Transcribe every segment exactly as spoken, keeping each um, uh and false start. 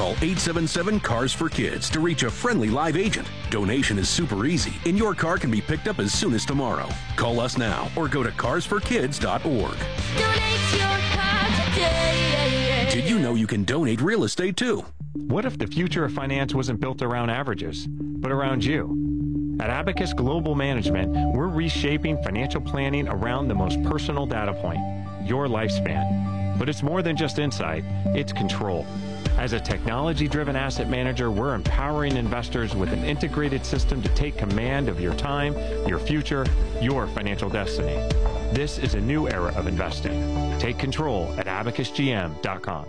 Call eight seven seven, C A R S for Kids to reach a friendly live agent. Donation is super easy, and your car can be picked up as soon as tomorrow. Call us now or go to cars for kids dot org. Donate your car today. Did you know you can donate real estate too? What if the future of finance wasn't built around averages, but around you? At Abacus Global Management, we're reshaping financial planning around the most personal data point, your lifespan. But it's more than just insight, it's control. As a technology-driven asset manager, we're empowering investors with an integrated system to take command of your time, your future, your financial destiny. This is a new era of investing. Take control at abacus g m dot com.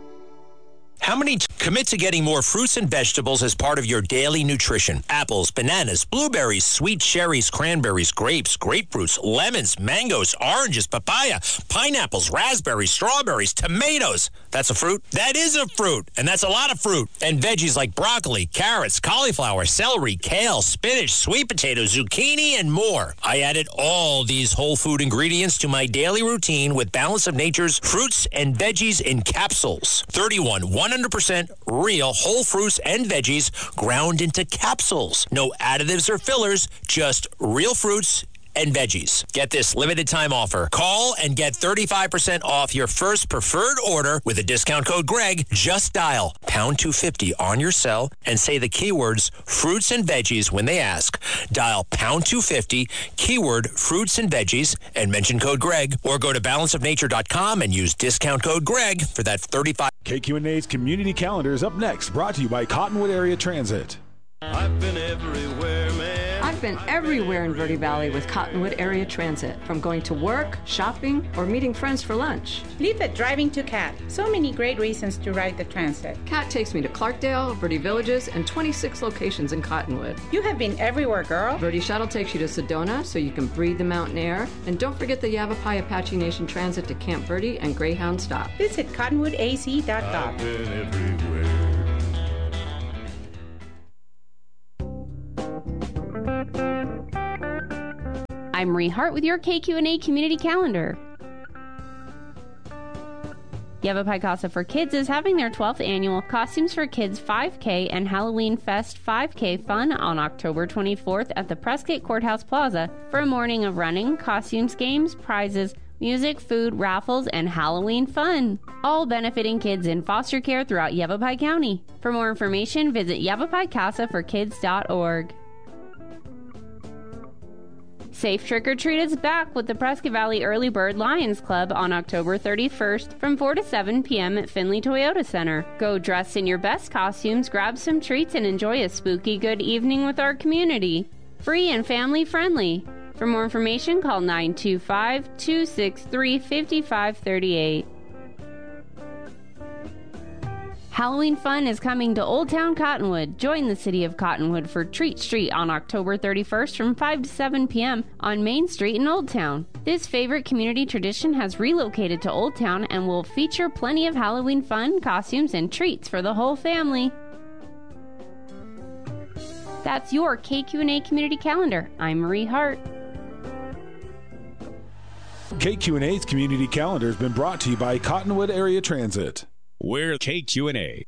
How many t- commit to getting more fruits and vegetables as part of your daily nutrition? Apples, bananas, blueberries, sweet cherries, cranberries, grapes, grapefruits, lemons, mangoes, oranges, papaya, pineapples, raspberries, strawberries, tomatoes. That's a fruit? That is a fruit, and that's a lot of fruit. And veggies like broccoli, carrots, cauliflower, celery, kale, spinach, sweet potatoes, zucchini, and more. I added all these whole food ingredients to my daily routine with Balance of Nature's fruits and veggies in capsules. thirty-one one hundred percent real whole fruits and veggies ground into capsules. No additives or fillers, just real fruits and veggies. Get this limited time offer. Call and get thirty-five percent off your first preferred order with a discount code Greg. Just dial pound two fifty on your cell and say the keywords fruits and veggies when they ask. Dial pound two fifty, keyword fruits and veggies, and mention code Greg, or go to balance of nature dot com and use discount code Greg for that thirty-five. K Q N A's Community Calendar is up next, brought to you by Cottonwood Area Transit. I've been everywhere, man. I've been everywhere in Verde Valley with Cottonwood Area Transit, from going to work, shopping, or meeting friends for lunch. Leave it driving to Cat. So many great reasons to ride the transit. Cat takes me to Clarkdale, Verde Villages, and twenty-six locations in Cottonwood. You have been everywhere, girl. Verde Shuttle takes you to Sedona so you can breathe the mountain air. And don't forget the Yavapai Apache Nation Transit to Camp Verde and Greyhound Stop. Visit cottonwood a c dot com. I've been everywhere. I'm Marie Hart with your K Q N A Community Calendar. Yavapai Casa for Kids is having their twelfth annual Costumes for Kids five K and Halloween Fest five K fun on October twenty-fourth at the Prescott Courthouse Plaza for a morning of running, costumes, games, prizes, music, food, raffles, and Halloween fun, all benefiting kids in foster care throughout Yavapai County. For more information, visit yavapai casa for kids dot org. Safe Trick or Treat is back with the Prescott Valley Early Bird Lions Club on October thirty-first from four to seven p.m. at Finley Toyota Center. Go dressed in your best costumes, grab some treats, and enjoy a spooky good evening with our community. Free and family friendly. For more information, call nine two five, two six three, five five three eight. Halloween fun is coming to Old Town Cottonwood. Join the city of Cottonwood for Treat Street on October thirty-first from five to seven p.m. on Main Street in Old Town. This favorite community tradition has relocated to Old Town and will feature plenty of Halloween fun, costumes, and treats for the whole family. That's your K Q N A Community Calendar. I'm Marie Hart. K Q N A's Community Calendar has been brought to you by Cottonwood Area Transit. We're K Q N A.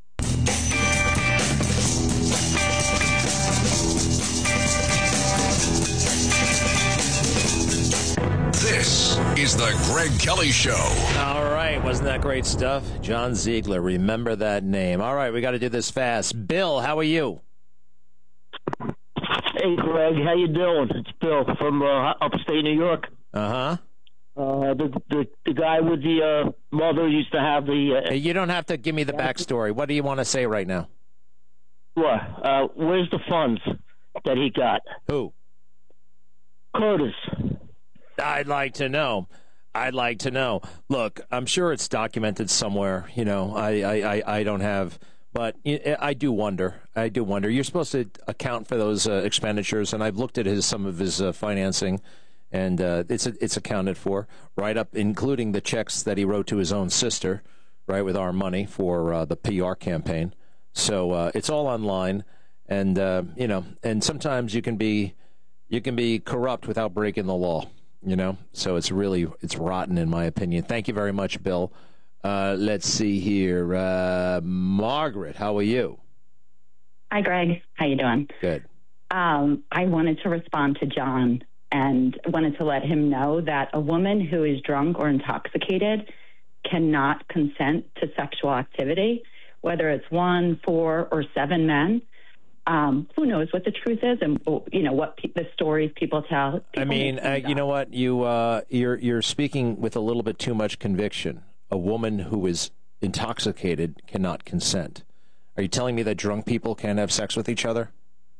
This is the Greg Kelly Show. All right, wasn't that great stuff? John Ziegler, remember that name. All right, we got to do this fast. Bill, how are you? Hey, Greg, how you doing? It's Bill from uh, upstate New York. Uh-huh. Uh, the, the the guy with the uh, mother used to have the... Uh, hey, you don't have to give me the backstory. What do you want to say right now? What? Uh, where's the funds that he got? Who? Curtis. I'd like to know. I'd like to know. Look, I'm sure it's documented somewhere. You know, I, I, I, I don't have... But I do wonder. I do wonder. You're supposed to account for those uh, expenditures, and I've looked at his some of his uh, financing, and uh, it's it's accounted for, right up, including the checks that he wrote to his own sister, right, with our money for uh, the P R campaign. So uh, it's all online, and uh, you know, and sometimes you can be you can be corrupt without breaking the law, you know. So it's really it's rotten in my opinion. Thank you very much, Bill. Uh, let's see here. Uh, Margaret, how are you? Hi, Greg. How you doing? Good. Um, I wanted to respond to John and wanted to let him know that a woman who is drunk or intoxicated cannot consent to sexual activity, whether it's one, four, or seven men. Um, who knows what the truth is, and you know what pe- the stories people tell. People I mean, uh, you know what? You uh, you're you're speaking with a little bit too much conviction. A woman who is intoxicated cannot consent. Are you telling me that drunk people can't have sex with each other?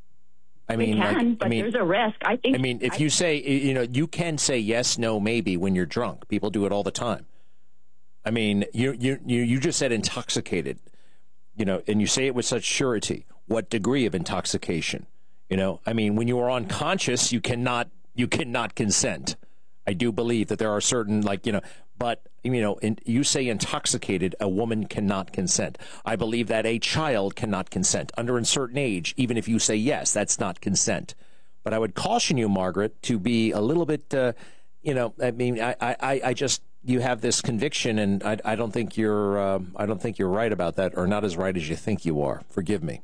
I mean, they can, like, but I mean, there's a risk. I think. I mean, if I, you say, you know, you can say yes, no, maybe when you're drunk. People do it all the time. I mean, you you you you just said intoxicated, you know, and you say it with such surety. What degree of intoxication? You know, I mean, when you are unconscious, you cannot you cannot consent. I do believe that there are certain, like, you know, but, you know, in, you say intoxicated, a woman cannot consent. I believe that a child cannot consent under a certain age. Even if you say yes, that's not consent. But I would caution you, Margaret, to be a little bit, uh, you know, I mean, I, I, I just, you have this conviction, and I, I don't think you're, um, I don't think you're right about that, or not as right as you think you are. Forgive me.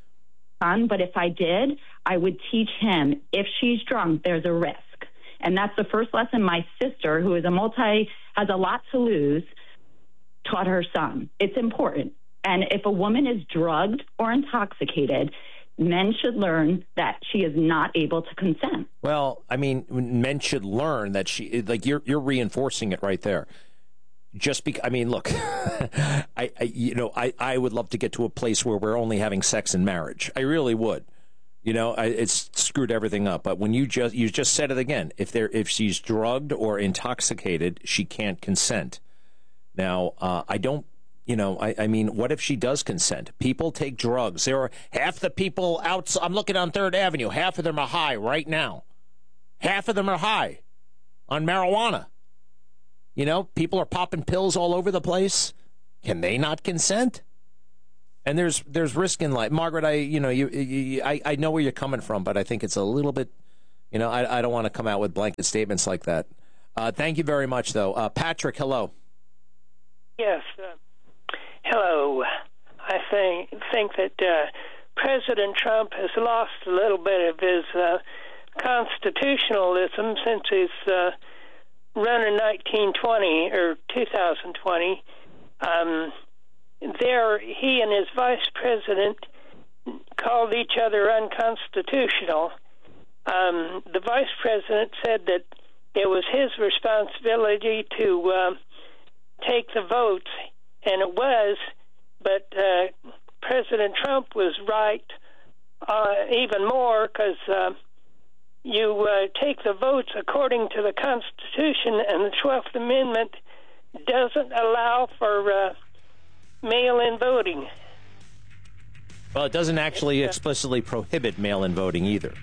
But if I did, I would teach him, if she's drunk, there's a risk. And that's the first lesson my sister, who is a multi, has a lot to lose, taught her son. It's important. And if a woman is drugged or intoxicated, men should learn that she is not able to consent. Well, I mean, men should learn that she, like, you're you're reinforcing it right there. Just because, I mean, look, I, I, you know, I, I would love to get to a place where we're only having sex in marriage. I really would. You know, I, it's screwed everything up. But when you just you just said it again, if there if she's drugged or intoxicated, she can't consent. Now, uh, I don't, you know, I, I mean, what if she does consent? People take drugs. There are half the people out. I'm looking on Third Avenue. Half of them are high right now. Half of them are high on marijuana. You know, people are popping pills all over the place. Can they not consent? And there's there's risk in life. Margaret, I you know you, you I, I know where you're coming from, but I think it's a little bit, you know, I, I don't want to come out with blanket statements like that. Uh, thank you very much, though. Uh, Patrick, hello. Yes, uh, hello. I think think that uh, President Trump has lost a little bit of his uh, constitutionalism since he's uh, run in nineteen twenty or two thousand twenty. Um, there, he and his vice president called each other unconstitutional. Um, the vice president said that it was his responsibility to uh, take the votes, and it was, but uh, President Trump was right uh, even more, because uh, you uh, take the votes according to the Constitution, and the twelfth Amendment doesn't allow for uh, mail-in voting. Well, it doesn't actually explicitly prohibit mail-in voting either.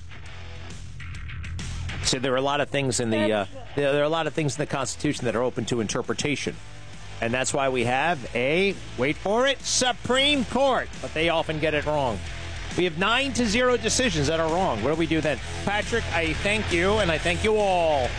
So there are a lot of things in the uh, there are a lot of things in the Constitution that are open to interpretation, and that's why we have a, wait for it, Supreme Court. But they often get it wrong. We have nine to zero decisions that are wrong. What do we do then? Patrick, I thank you, and I thank you all.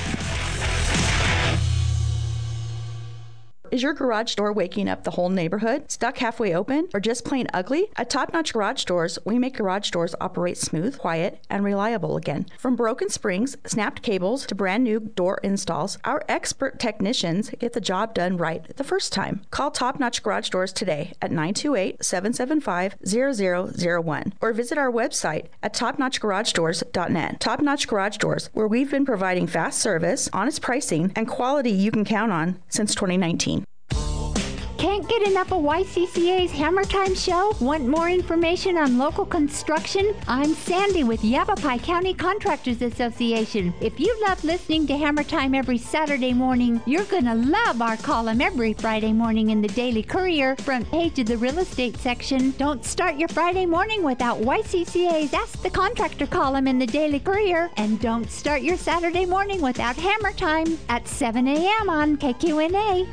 Is your garage door waking up the whole neighborhood? Stuck halfway open? Or just plain ugly? At Top Notch Garage Doors, we make garage doors operate smooth, quiet, and reliable again. From broken springs, snapped cables, to brand new door installs, our expert technicians get the job done right the first time. Call Top Notch Garage Doors today at nine two eight, seven seven five, zero zero zero one or visit our website at top notch garage doors dot net. Top Notch Garage Doors, where we've been providing fast service, honest pricing, and quality you can count on since twenty nineteen. Can't get enough of Y C C A's Hammer Time show? Want more information on local construction? I'm Sandy with Yavapai County Contractors Association. If you love listening to Hammer Time every Saturday morning, you're going to love our column every Friday morning in the Daily Courier, front page of the real estate section. Don't start your Friday morning without Y C C A's Ask the Contractor column in the Daily Courier. And don't start your Saturday morning without Hammer Time at seven a.m. on K Q N A.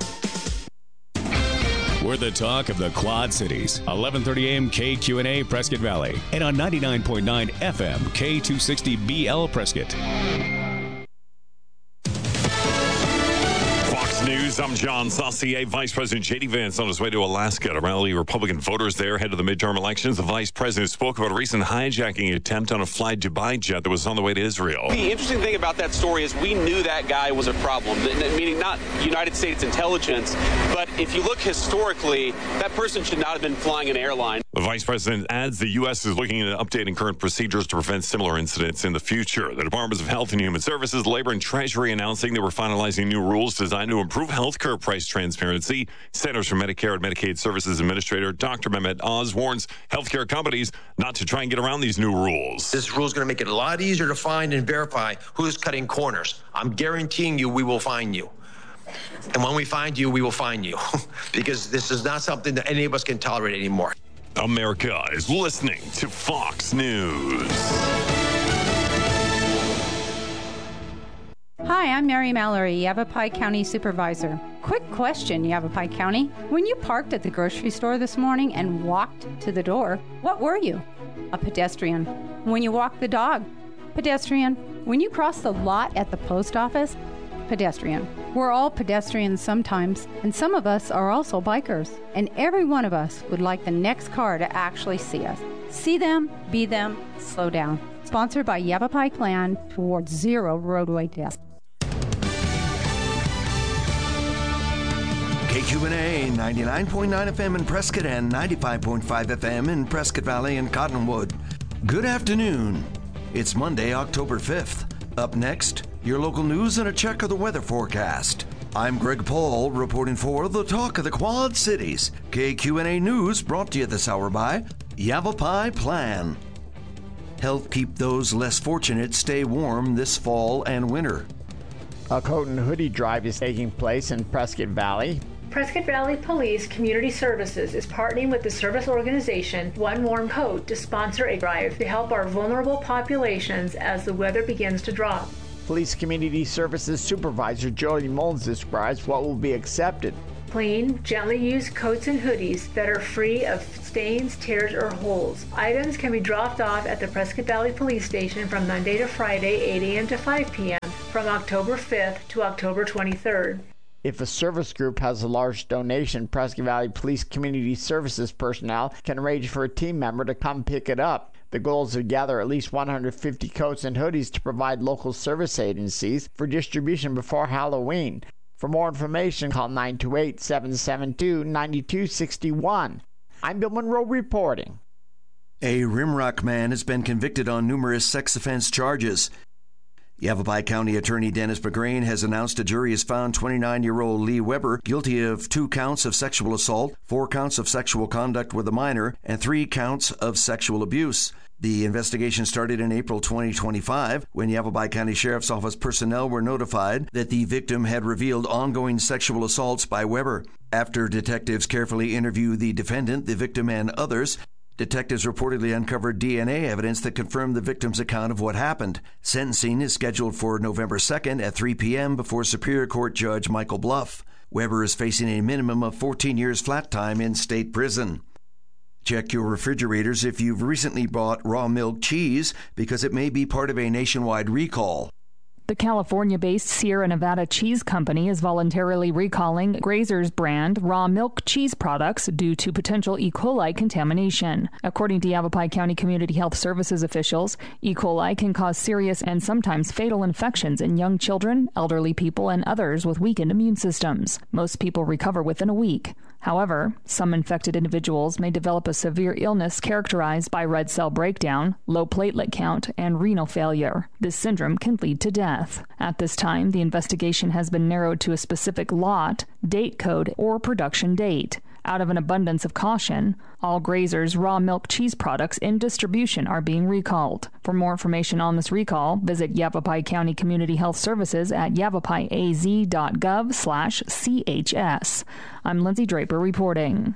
We're the talk of the Quad Cities. eleven thirty a.m. K Q N A Prescott Valley. And on ninety-nine point nine F M K two sixty B L Prescott. Fox News News. I'm John Saucier. Vice President J D. Vance on his way to Alaska to rally Republican voters there ahead of the midterm elections. The vice president spoke about a recent hijacking attempt on a Fly Dubai jet that was on the way to Israel. The interesting thing about that story is we knew that guy was a problem, meaning not United States intelligence, but if you look historically, that person should not have been flying an airline. The vice president adds the U S is looking into updating current procedures to prevent similar incidents in the future. The Departments of Health and Human Services, Labor, and Treasury announcing they were finalizing new rules designed to improve health care price transparency. Centers for Medicare and Medicaid Services Administrator Doctor Mehmet Oz warns healthcare companies not to try and get around these new rules. This rule is going to make it a lot easier to find and verify who's cutting corners. I'm guaranteeing you we will find you. And when we find you, we will find you. Because this is not something that any of us can tolerate anymore. America is listening to Fox News. Hi, I'm Mary Mallory, Yavapai County Supervisor. Quick question, Yavapai County. When you parked at the grocery store this morning and walked to the door, what were you? A pedestrian. When you walked the dog, pedestrian. When you crossed the lot at the post office, pedestrian. We're all pedestrians sometimes, and some of us are also bikers. And every one of us would like the next car to actually see us. See them, be them, slow down. Sponsored by Yavapai Plan towards zero roadway deaths. K Q N A ninety-nine point nine F M in Prescott and ninety-five point five F M in Prescott Valley and Cottonwood. Good afternoon. It's Monday, October fifth. Up next, your local news and a check of the weather forecast. I'm Greg Paul reporting for the Talk of the Quad Cities. K Q N A News brought to you this hour by Yavapai Plan. Help keep those less fortunate stay warm this fall and winter. A coat and hoodie drive is taking place in Prescott Valley. Prescott Valley Police Community Services is partnering with the service organization One Warm Coat to sponsor a drive to help our vulnerable populations as the weather begins to drop. Police Community Services Supervisor Jody Mullins describes what will be accepted. Clean, gently used coats and hoodies that are free of stains, tears, or holes. Items can be dropped off at the Prescott Valley Police Station from Monday to Friday, eight a.m. to five p.m. from October fifth to October twenty-third. If a service group has a large donation, Prescott Valley Police Community Services personnel can arrange for a team member to come pick it up. The goal is to gather at least one hundred fifty coats and hoodies to provide local service agencies for distribution before Halloween. For more information, call nine two eight, seven seven two, nine two six one. I'm Bill Monroe reporting. A Rimrock man has been convicted on numerous sex offense charges. Yavapai County Attorney Dennis McGrain has announced a jury has found twenty-nine-year-old Lee Weber guilty of two counts of sexual assault, four counts of sexual conduct with a minor, and three counts of sexual abuse. The investigation started in April twenty twenty-five when Yavapai County Sheriff's Office personnel were notified that the victim had revealed ongoing sexual assaults by Weber. After detectives carefully interviewed the defendant, the victim, and others, detectives reportedly uncovered D N A evidence that confirmed the victim's account of what happened. Sentencing is scheduled for November second at three p.m. before Superior Court Judge Michael Bluff. Weber is facing a minimum of fourteen years flat time in state prison. Check your refrigerators if you've recently bought raw milk cheese because it may be part of a nationwide recall. The California-based Sierra Nevada Cheese Company is voluntarily recalling Grazer's brand raw milk cheese products due to potential E. coli contamination. According to Yavapai County Community Health Services officials, E. coli can cause serious and sometimes fatal infections in young children, elderly people, and others with weakened immune systems. Most people recover within a week. However, some infected individuals may develop a severe illness characterized by red cell breakdown, low platelet count, and renal failure. This syndrome can lead to death. At this time, the investigation has been narrowed to a specific lot, date code, or production date. Out of an abundance of caution, all Grazer's raw milk cheese products in distribution are being recalled. For more information on this recall, visit Yavapai County Community Health Services at yavapaiaz.gov slash CHS. I'm Lindsay Draper reporting.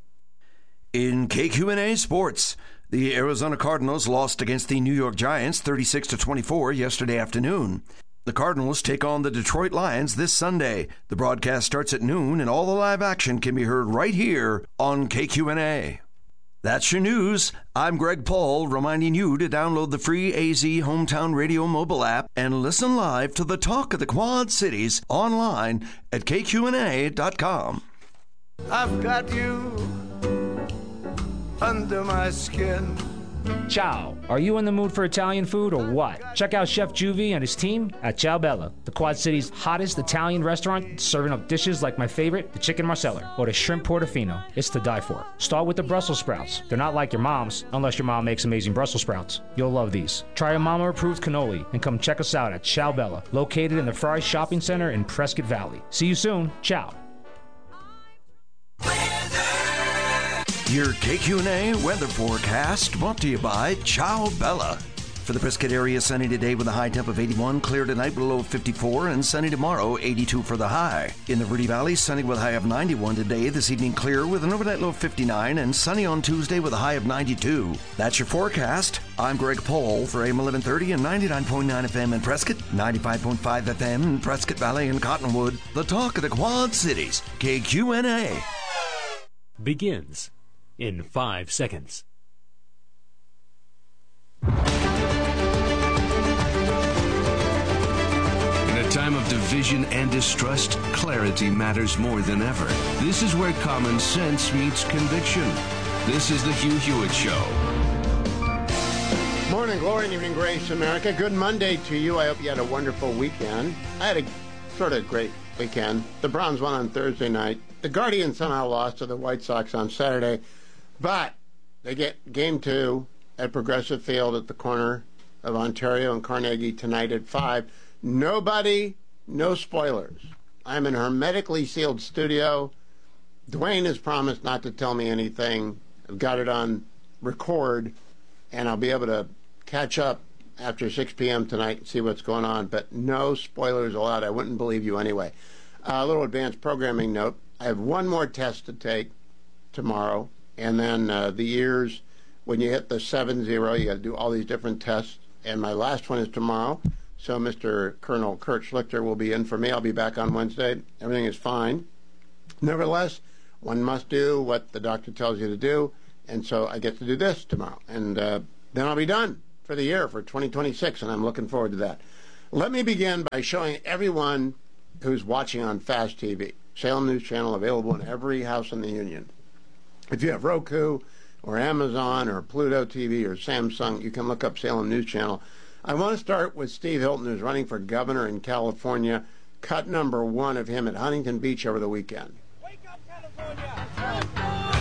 In K Q N A Sports, the Arizona Cardinals lost against the New York Giants thirty-six to twenty-four yesterday afternoon. The Cardinals take on the Detroit Lions this Sunday. The broadcast starts at noon, and all the live action can be heard right here on K Q N A. That's your news. I'm Greg Paul, reminding you to download the free A Z Hometown Radio mobile app and listen live to the Talk of the Quad Cities online at K Q N A dot com. I've got you under my skin. Ciao. Are you in the mood for Italian food or what? Check out Chef Juvie and his team at Ciao Bella, the Quad City's hottest Italian restaurant, serving up dishes like my favorite, the chicken marsala, or the shrimp portofino. It's to die for. Start with the Brussels sprouts. They're not like your mom's, unless your mom makes amazing Brussels sprouts. You'll love these. Try a mama-approved cannoli and come check us out at Ciao Bella, located in the Fry Shopping Center in Prescott Valley. See you soon. Ciao. Your K Q N A weather forecast brought to you by Ciao Bella. For the Prescott area, sunny today with a high temp of eighty-one, clear tonight with a low of fifty-four, and sunny tomorrow, eighty-two for the high. In the Verde Valley, sunny with a high of ninety-one today, this evening clear with an overnight low of fifty-nine, and sunny on Tuesday with a high of ninety-two. That's your forecast. I'm Greg Paul for A M eleven thirty and ninety-nine point nine F M in Prescott, ninety-five point five F M in Prescott Valley and Cottonwood. The talk of the Quad Cities, K Q N A. Begins in five seconds. In a time of division and distrust, clarity matters more than ever. This is where common sense meets conviction. This is the Hugh Hewitt Show. Morning glory and evening grace, America. Good Monday to you. I hope you had a wonderful weekend. I had a sort of great weekend. The Browns won on Thursday night. The Guardians somehow lost to the White Sox on Saturday. But they get game two at Progressive Field at the corner of Ontario and Carnegie tonight at five. Nobody, no spoilers. I'm in a hermetically sealed studio. Dwayne has promised not to tell me anything. I've got it on record, and I'll be able to catch up after six p.m. tonight and see what's going on. But no spoilers allowed. I wouldn't believe you anyway. Uh, a little advanced programming note. I have one more test to take tomorrow. And then uh, the years, when you hit the seven zero, you got to do all these different tests. And my last one is tomorrow. So Mister Colonel Kurt Schlichter will be in for me. I'll be back on Wednesday. Everything is fine. Nevertheless, one must do what the doctor tells you to do. And so I get to do this tomorrow. And uh, then I'll be done for the year, for twenty twenty-six. And I'm looking forward to that. Let me begin by showing everyone who's watching on Fast T V. Salem News Channel available in every house in the Union. If you have Roku or Amazon or Pluto T V or Samsung, you can look up Salem News Channel. I want to start with Steve Hilton, who's running for governor in California. Cut number one of him at Huntington Beach over the weekend. Wake up, California!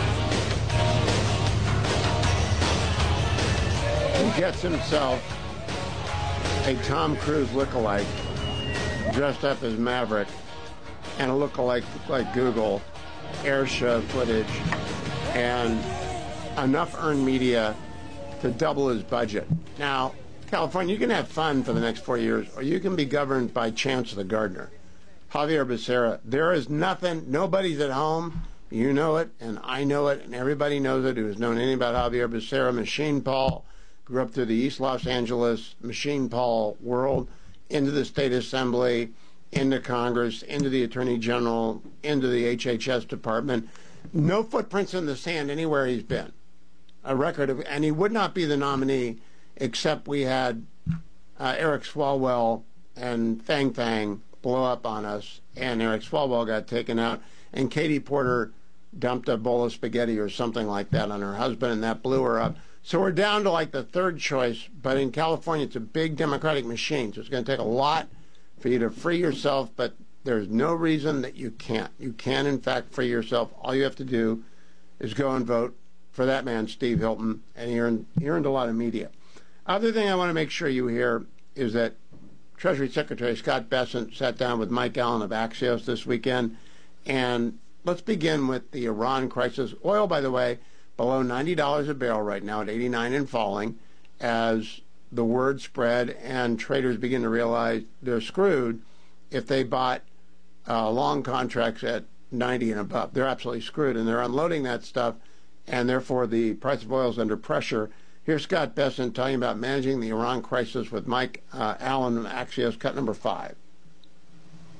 He gets himself a Tom Cruise lookalike dressed up as Maverick and a lookalike like Google, air show footage, and enough earned media to double his budget. Now, California, you can have fun for the next four years, or you can be governed by Chancellor Gardner. Javier Becerra, there is nothing, nobody's at home, you know it, and I know it, and everybody knows it who has known anything about Javier Becerra. Machine Paul grew up through the East Los Angeles Machine Paul world, into the State Assembly, into Congress, into the Attorney General, into the H H S Department. No footprints in the sand anywhere he's been. A record of, and he would not be the nominee except we had uh, Eric Swalwell and Fang Fang blow up on us, and Eric Swalwell got taken out, and Katie Porter dumped a bowl of spaghetti or something like that on her husband, and that blew her up. So we're down to like the third choice, but in California it's a big Democratic machine, so it's going to take a lot for you to free yourself, but there's no reason that you can't. You can, in fact, free yourself. All you have to do is go and vote for that man, Steve Hilton, and he earned, he earned a lot of media. Other thing I want to make sure you hear is that Treasury Secretary Scott Bessent sat down with Mike Allen of Axios this weekend, and let's begin with the Iran crisis. Oil, by the way, below ninety dollars a barrel right now at eighty-nine and falling, as the word spread and traders begin to realize they're screwed if they bought uh, long contracts at ninety and above. They're absolutely screwed, and they're unloading that stuff, and therefore the price of oil is under pressure. Here's Scott Bessent talking about managing the Iran crisis with Mike uh, Allen of Axios, cut number five.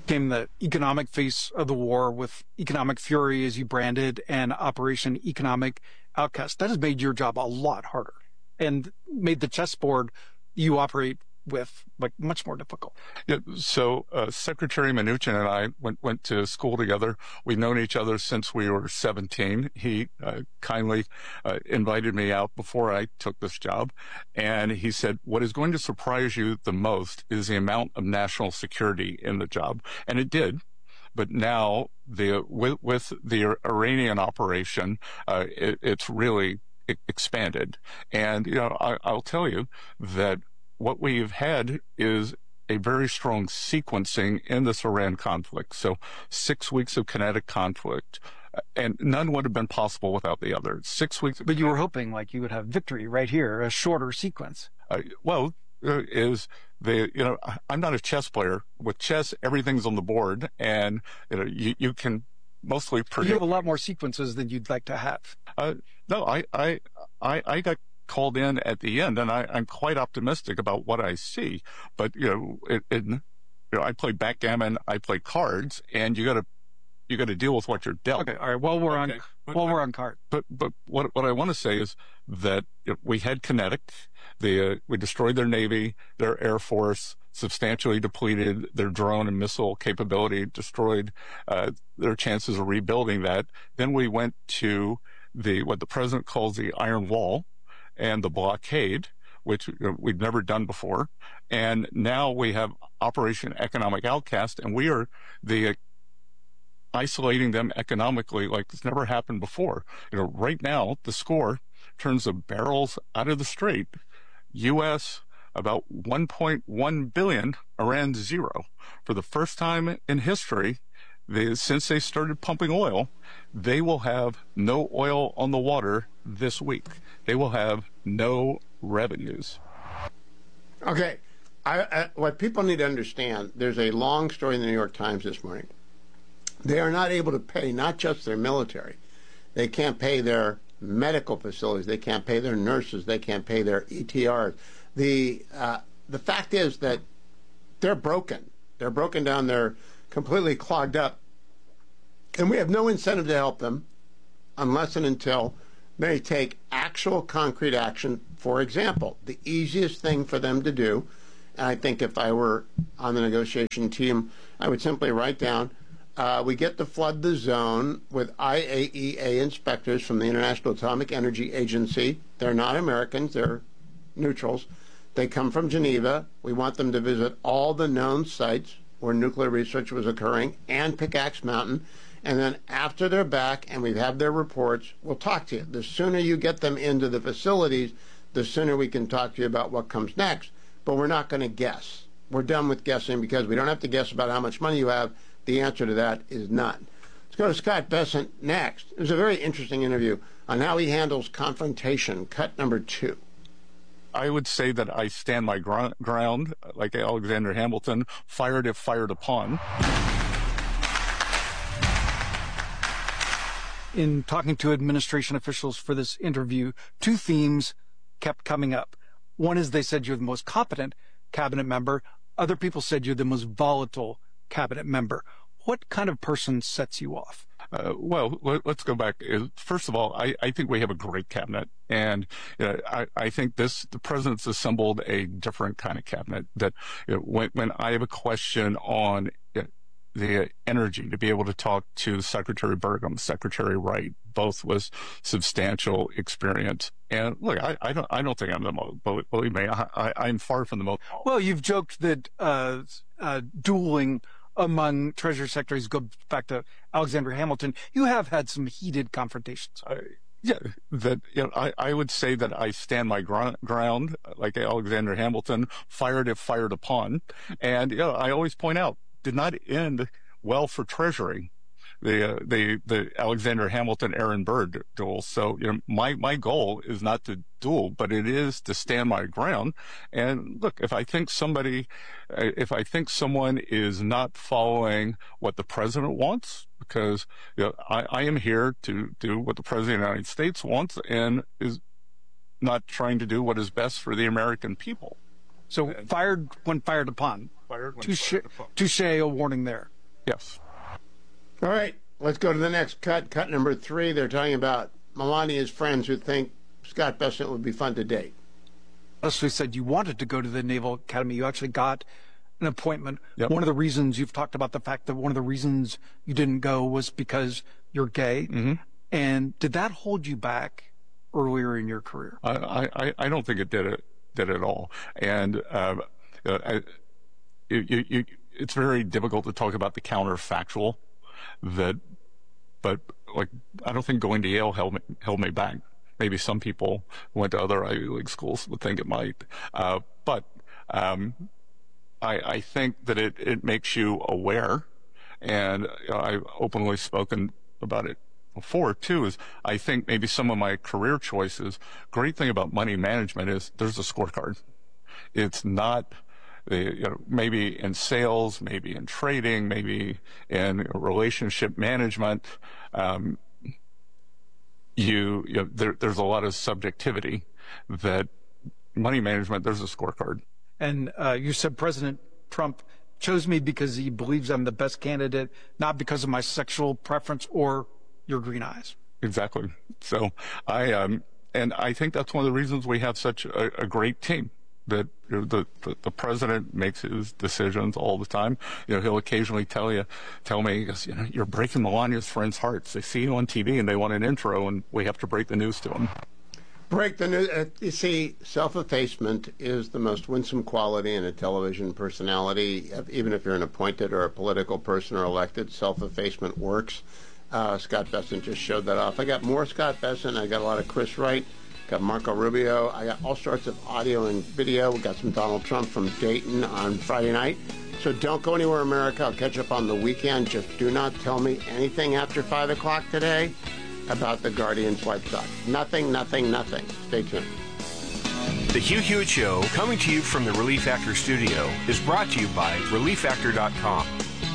came the economic face of the war with Economic Fury, as you branded, and Operation Economic Outcast. That has made your job a lot harder and made the chessboard you operate with like much more difficult. Yeah, so uh, Secretary Mnuchin and I went went to school together. We've known each other since we were seventeen. He uh, kindly uh, invited me out before I took this job, and he said, "What is going to surprise you the most is the amount of national security in the job," and it did. But now the with, with the Iranian operation, uh, it, it's really expanded, and you know I, I'll tell you that what we've had is a very strong sequencing in this Iran conflict. So six weeks of kinetic conflict, and none would have been possible without the other. Six weeks. But you were hoping like you would have victory right here, a shorter sequence. Uh, well, uh, is the, you know, I'm not a chess player. With chess, everything's on the board, and you know, you, you can mostly predict. You have a lot more sequences than you'd like to have. Uh, no, I, I, I, I got called in at the end, and I, I'm quite optimistic about what I see. But you know, it, it, you know, I play backgammon, I play cards, and you got to you got to deal with what you're dealt. Okay, all right. Well, we're okay. on but, well, we're on card. But but what what I want to say is that we had kinetic. The uh, we destroyed their navy, their air force, substantially depleted their drone and missile capability, destroyed uh, their chances of rebuilding that. Then we went to the what the president calls the Iron Wall and the blockade, which you know, we've never done before. And now we have Operation Economic Outcast, and we are the uh, isolating them economically like it's never happened before. You know, right now, the score, in terms of barrels out of the strait, U S about one point one billion, Iran zero. For the first time in history, they, since they started pumping oil, they will have no oil on the water this week. They will have no revenues. Okay. I, I, what people need to understand, there's a long story in the New York Times this morning. They are not able to pay not just their military. They can't pay their medical facilities. They can't pay their nurses. They can't pay their E T Rs. The, uh, the fact is that they're broken. They're broken down. They're completely clogged up. And we have no incentive to help them unless and until they take actual concrete action. For example, the easiest thing for them to do, and I think if I were on the negotiation team, I would simply write down, uh, we get to flood the zone with I A E A inspectors from the International Atomic Energy Agency. They're not Americans, they're neutrals. They come from Geneva. We want them to visit all the known sites where nuclear research was occurring and Pickaxe Mountain. And then after they're back and we have their reports, we'll talk to you. The sooner you get them into the facilities, the sooner we can talk to you about what comes next. But we're not going to guess. We're done with guessing because we don't have to guess about how much money you have. The answer to that is none. Let's go to Scott Bessent next. It was a very interesting interview on how he handles confrontation, cut number two. I would say that I stand my gr- ground, like Alexander Hamilton, fired if fired upon. In talking to administration officials for this interview, two themes kept coming up. One is they said you're the most competent cabinet member. Other people said you're the most volatile cabinet member. What kind of person sets you off? Uh, well, let, let's go back. First of all, I, I think we have a great cabinet, and you know, I, I think this the president's assembled a different kind of cabinet. That you know, when when I have a question on uh, the energy, to be able to talk to Secretary Burgum, Secretary Wright, both with substantial experience. And look, I, I don't I don't think I'm the most. Believe me, I, I, I'm far from the most. Well, you've joked that uh, uh, dueling among Treasury Secretaries go back to Alexander Hamilton. You have had some heated confrontations. Uh, yeah, that you know, I, I would say that I stand my gr- ground, like Alexander Hamilton, fired if fired upon. And you know, I always point out, did not end well for Treasury, the uh, the the Alexander Hamilton Aaron Burr duel. So you know, my my goal is not to duel, but it is to stand my ground. And look, if I think somebody, if I think someone is not following what the president wants, because you know, I, I am here to do what the president of the United States wants, and is not trying to do what is best for the American people. So and, fired when fired upon. Fired when touche, fired upon. Touche, a warning there. Yes. All right, let's go to the next cut. Cut number three. They're talking about Melania's friends who think Scott Bessent would be fun to date. Leslie said you wanted to go to the Naval Academy. You actually got an appointment. Yep. One of the reasons you've talked about the fact that one of the reasons you didn't go was because you're gay. Mm-hmm. And did that hold you back earlier in your career? I, I, I don't think it did it did at all. And uh, I, you, you, it's very difficult to talk about the counterfactual. That, but like I don't think going to Yale held me, held me back. Maybe some people who went to other Ivy League schools would think it might. Uh, but um, I, I think that it, it makes you aware, and you know, I've openly spoken about it before too, is I think maybe some of my career choices, great thing about money management is there's a scorecard. It's not, you know, maybe in sales, maybe in trading, maybe in relationship management, um, you, you know, there, there's a lot of subjectivity that money management, there's a scorecard. And uh, you said President Trump chose me because he believes I'm the best candidate, not because of my sexual preference or your green eyes. Exactly. So I, um, and I think that's one of the reasons we have such a, a great team. That you know, the, the the president makes his decisions all the time. You know, he'll occasionally tell you, tell me, he goes, you know, you're breaking Melania's friends' hearts. They see you on T V and they want an intro, and we have to break the news to them. Break the news. Uh, you see, self-effacement is the most winsome quality in a television personality. Even if you're an appointed or a political person or elected, self-effacement works. Uh, Scott Bessent just showed that off. I got more Scott Bessent. I got a lot of Chris Wright. Got Marco Rubio. I got all sorts of audio and video. We got some Donald Trump from Dayton on Friday night. So don't go anywhere, America. I'll catch up on the weekend. Just do not tell me anything after five o'clock today about the Guardians White Sox. Nothing, nothing, nothing. Stay tuned. The Hugh Hewitt Show, coming to you from the Relief Factor studio, is brought to you by relief factor dot com.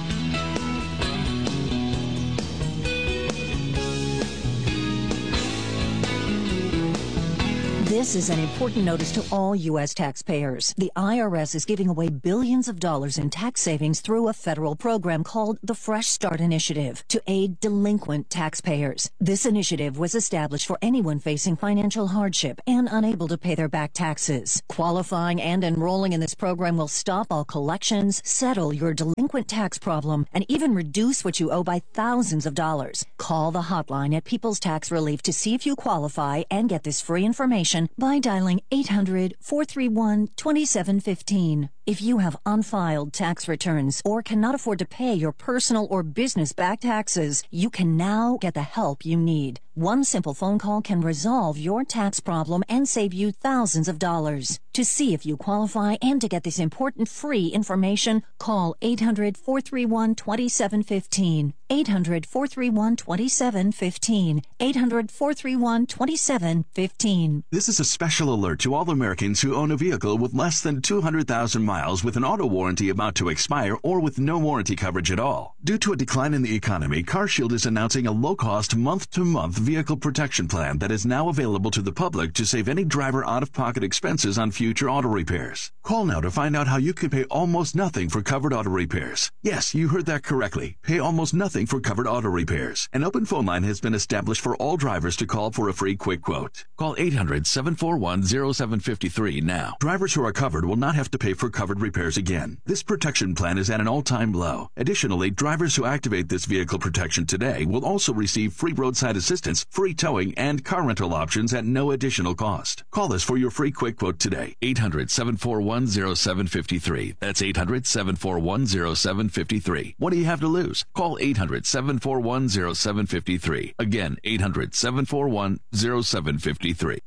This is an important notice to all U S taxpayers. The I R S is giving away billions of dollars in tax savings through a federal program called the Fresh Start Initiative to aid delinquent taxpayers. This initiative was established for anyone facing financial hardship and unable to pay their back taxes. Qualifying and enrolling in this program will stop all collections, settle your delinquent tax problem, and even reduce what you owe by thousands of dollars. Call the hotline at People's Tax Relief to see if you qualify and get this free information by dialing eight hundred, four three one, two seven one five. If you have unfiled tax returns or cannot afford to pay your personal or business back taxes, you can now get the help you need. One simple phone call can resolve your tax problem and save you thousands of dollars. To see if you qualify and to get this important free information, call eight hundred, four three one, two seven one five. eight hundred, four three one, two seven one five. eight hundred, four three one, two seven one five. This is a special alert to all Americans who own a vehicle with less than two hundred thousand miles with an auto warranty about to expire or with no warranty coverage at all. Due to a decline in the economy, CarShield is announcing a low-cost month-to-month vehicle protection plan that is now available to the public to save any driver out-of-pocket expenses on future auto repairs. Call now to find out how you can pay almost nothing for covered auto repairs. Yes, you heard that correctly. Pay almost nothing for covered auto repairs. An open phone line has been established for all drivers to call for a free quick quote. Call eight hundred, seven four one, zero seven five three now. Drivers who are covered will not have to pay for covered repairs again. This protection plan is at an all-time low. Additionally, drivers who activate this vehicle protection today will also receive free roadside assistance, free towing, and car rental options at no additional cost. Call us for your free quick quote today. eight hundred, seven four one, zero seven five three. That's eight hundred, seven four one, zero seven five three. What do you have to lose? Call eight hundred, seven four one, zero seven five three. Again, eight hundred, seven four one, zero seven five three.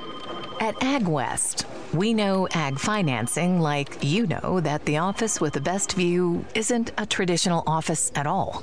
At AgWest, we know ag financing like you know that the office with the best view isn't a traditional office at all.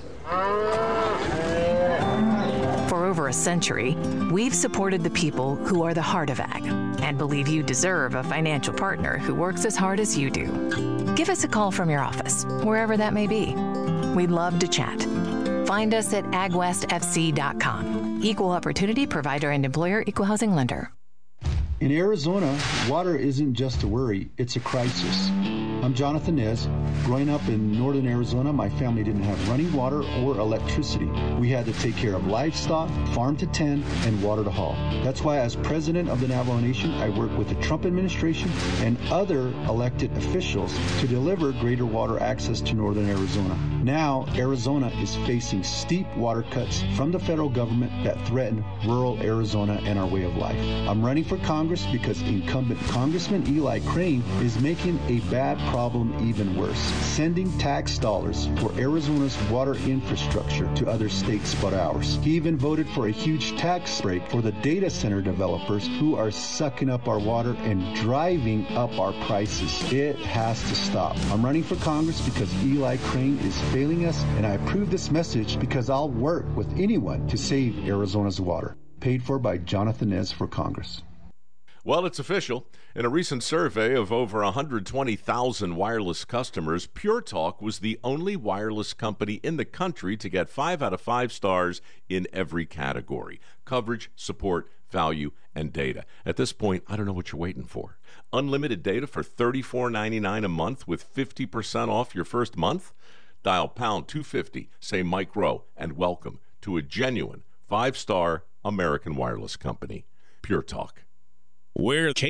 For over a century, we've supported the people who are the heart of ag and believe you deserve a financial partner who works as hard as you do. Give us a call from your office, wherever that may be. We'd love to chat. Find us at ag west f c dot com. Equal Opportunity Provider and Employer Equal Housing Lender. In Arizona, water isn't just a worry, it's a crisis. I'm Jonathan Nez. Growing up in northern Arizona, my family didn't have running water or electricity. We had to take care of livestock, farm to tend, and water to haul. That's why as president of the Navajo Nation, I work with the Trump administration and other elected officials to deliver greater water access to northern Arizona. Now, Arizona is facing steep water cuts from the federal government that threaten rural Arizona and our way of life. I'm running for Congress because incumbent Congressman Eli Crane is making a bad problem even worse, sending tax dollars for Arizona's water infrastructure to other states but ours. He even voted for a huge tax break for the data center developers who are sucking up our water and driving up our prices. It has to stop. I'm running for Congress because Eli Crane is failing us, and I approve this message because I'll work with anyone to save Arizona's water. Paid for by Jonathan Nez for Congress. Well, it's official. In a recent survey of over one hundred twenty thousand wireless customers, Pure Talk was the only wireless company in the country to get five out of five stars in every category: coverage, support, value, and data. At this point, I don't know what you're waiting for. Unlimited data for thirty-four ninety-nine a month with fifty percent off your first month? Dial pound two fifty, say Mike Rowe, and welcome to a genuine five-star American wireless company, Pure Talk. We're K